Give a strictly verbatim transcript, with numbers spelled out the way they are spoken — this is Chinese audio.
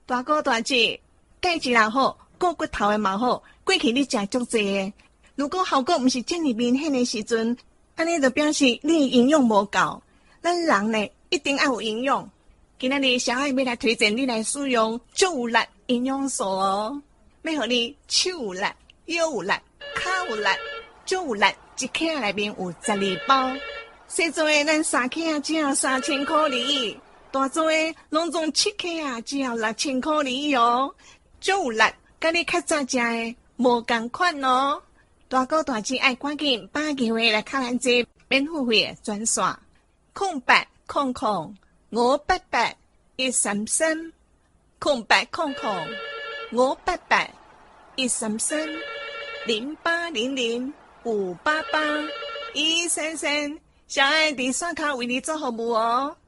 大哥大姐，钙质也好，顾骨头的嘛好，过去你食足济的。如果效果毋是遮尔明显的时阵，安尼就表示你的营养无够。咱人呢，一定要有营养。今仔日小爱要来推荐你来使用足有力营养素哦，要互你手有力、腰有力、骹有力、足有力，一克内面有十二包。细做的咱三克啊，只要三千块而已；大做的拢总七克啊，只要六千块而已哦。足有力，甲你较早食的无共款哦。大哥大姐爱赶紧打电话来卡咱这免付费的专线，空八空空五八八一三三，空八空空五八八一三三，零八零零五八八一三三。小爱伫线卡为你做服务哦。